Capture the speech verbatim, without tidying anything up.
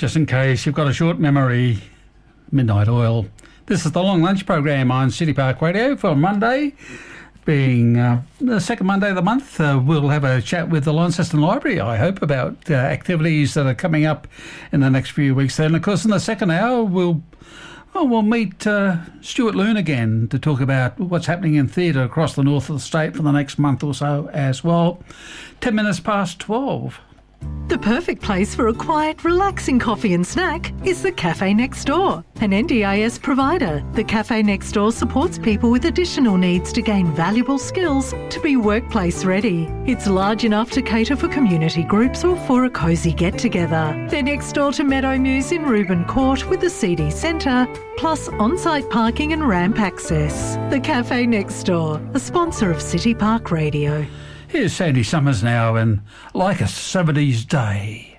Just in case you've got a short memory, Midnight Oil. This is the Long Lunch program on City Park Radio for Monday. Being uh, the second Monday of the month, uh, we'll have a chat with the Launceston Library, I hope, about uh, activities that are coming up in the next few weeks. Then, of course, in the second hour, we'll well, we'll meet uh, Stuart Loon again to talk about what's happening in theatre across the north of the state for the next month or so as well. Ten minutes past twelve. The perfect place for a quiet, relaxing coffee and snack is the Cafe Next Door, an N D I S provider. The Cafe Next Door supports people with additional needs to gain valuable skills to be workplace ready. It's large enough to cater for community groups or for a cosy get-together. They're next door to Meadow Muse in Reuben Court with the C D Centre, plus on-site parking and ramp access. The Cafe Next Door, a sponsor of City Park Radio. Here's Sandy Summers now and Like a seventies Day.